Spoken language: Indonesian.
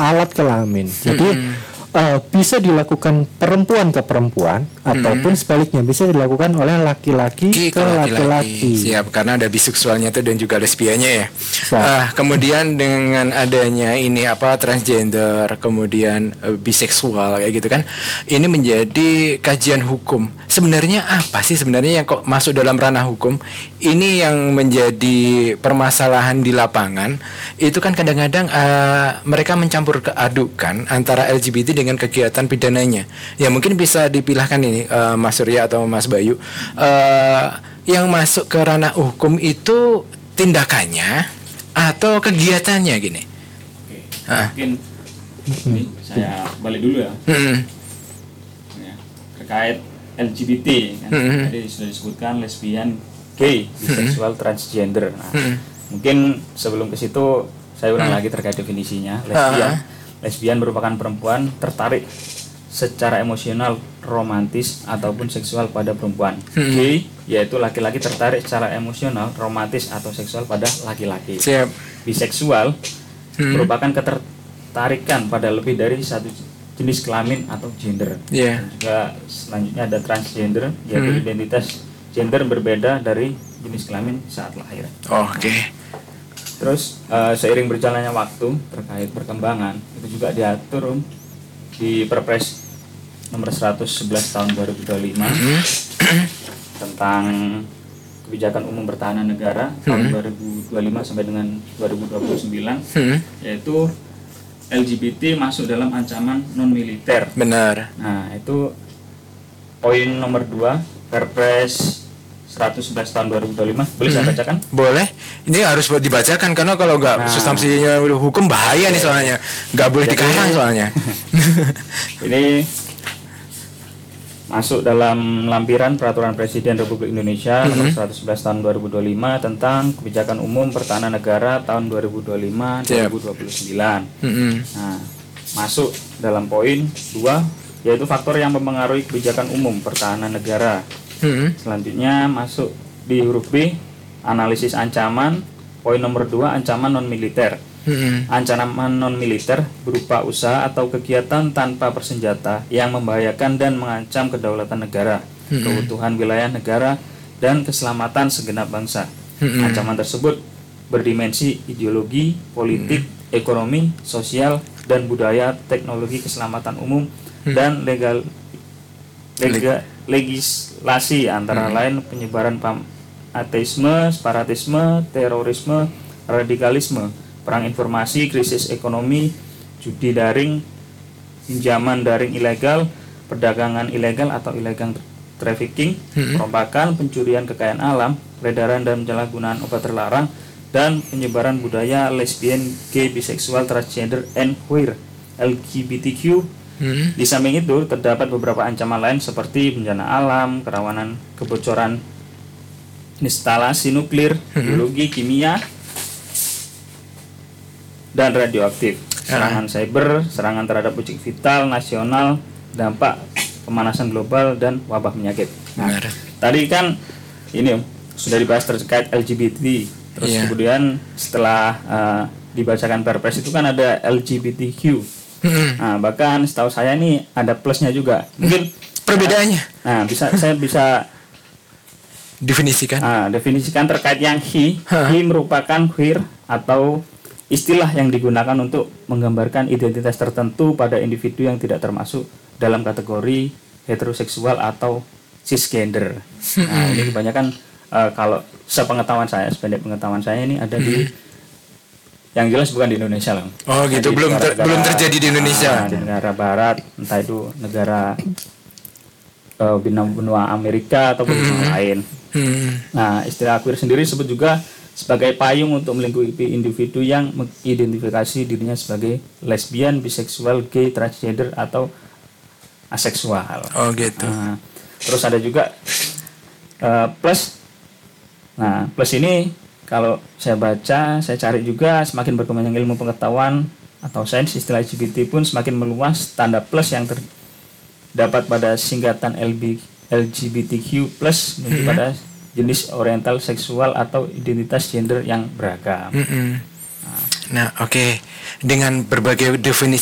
alat kelamin. Jadi bisa dilakukan perempuan ke perempuan ataupun sebaliknya bisa dilakukan oleh laki-laki ke laki-laki. Siap, karena ada biseksualnya itu dan juga lesbianya ya. Kemudian dengan adanya ini transgender, kemudian biseksual kayak gitu kan, ini menjadi kajian hukum. Sebenarnya apa sih sebenarnya yang kok masuk dalam ranah hukum? Ini yang menjadi permasalahan di lapangan. Itu kan kadang-kadang mereka mencampur keadukan antara LGBT dengan kegiatan pidananya. Ya mungkin bisa dipilahkan ini Mas Surya atau Mas Bayu, yang masuk ke ranah hukum itu tindakannya atau kegiatannya gini. Mungkin ini saya balik dulu ya. Terkait LGBT kan, tadi sudah disebutkan lesbian, gay, biseksual, transgender. Nah, mungkin sebelum ke situ saya ulang lagi terkait definisinya. Lesbian merupakan perempuan tertarik secara emosional, romantis ataupun seksual pada perempuan. Gay yaitu laki-laki tertarik secara emosional, romantis atau seksual pada laki-laki. Biseksual merupakan ketertarikan pada lebih dari satu jenis kelamin atau gender. Dan juga selanjutnya ada transgender, yaitu identitas gender berbeda dari jenis kelamin saat lahir. Terus seiring berjalannya waktu terkait perkembangan itu juga diatur di Perpres nomor 111 tahun 2025 tentang kebijakan umum pertahanan negara tahun 2025 sampai dengan 2029, yaitu LGBT masuk dalam ancaman non militer. Benar. Nah, itu poin nomor 2 Perpres 111 tahun 2025. Boleh saya bacakan? Boleh. Ini harus dibacakan karena kalau nggak substansinya hukum bahaya nih soalnya. Nggak boleh dikarang soalnya. Ini masuk dalam lampiran Peraturan Presiden Republik Indonesia nomor 111 tahun 2025 tentang kebijakan umum pertahanan negara tahun 2025-2029. Nah, masuk dalam poin 2 yaitu faktor yang mempengaruhi kebijakan umum pertahanan negara. Selanjutnya masuk di huruf B, analisis ancaman. Poin nomor 2, ancaman non militer. Ancaman non militer berupa usaha atau kegiatan tanpa bersenjata yang membahayakan dan mengancam kedaulatan negara, keutuhan wilayah negara, dan keselamatan segenap bangsa. Ancaman tersebut berdimensi ideologi, politik, ekonomi, sosial, dan budaya, teknologi, keselamatan umum, dan legislasi antara lain penyebaran ateisme, separatisme, terorisme, radikalisme, perang informasi, krisis ekonomi, judi daring, pinjaman daring ilegal, perdagangan ilegal atau illegal trafficking, perombakan, pencurian kekayaan alam, peredaran dan penyalahgunaan obat terlarang, dan penyebaran budaya lesbian, gay, biseksual, transgender, and queer, LGBTQ. Di samping itu terdapat beberapa ancaman lain seperti bencana alam, kerawanan kebocoran instalasi nuklir, biologi, kimia, dan radioaktif, serangan cyber, serangan terhadap objek vital nasional, dampak pemanasan global, dan wabah penyakit. Nah, tadi kan ini sudah dibahas terkait LGBT. Terus kemudian setelah dibacakan Perpres itu kan ada LGBTQ. Nah, bahkan setahu saya ini ada plusnya juga. Mungkin perbedaannya. Nah, saya bisa definisikan. Definisikan terkait yang he merupakan queer atau istilah yang digunakan untuk menggambarkan identitas tertentu pada individu yang tidak termasuk dalam kategori heteroseksual atau cisgender. Nah, ini kebanyakan kalau sepengetahuan saya, sependek pengetahuan saya ini ada di yang jelas bukan di Indonesia lah. Oh gitu, belum terjadi di Indonesia. Di negara barat, entah itu negara benua Amerika atau benua lain. Nah, istilah queer sendiri disebut juga sebagai payung untuk melingkupi individu yang mengidentifikasi dirinya sebagai lesbian, biseksual, gay, transgender atau aseksual. Oh gitu. Terus ada juga plus. Nah, plus ini kalau saya baca, saya cari juga semakin berkembangnya ilmu pengetahuan atau sains, istilah LGBT pun semakin meluas. Tanda plus yang terdapat pada singkatan LGBTQ plus menunjuk pada jenis oriental seksual atau identitas gender yang beragam. Nah, oke. Dengan berbagai definisi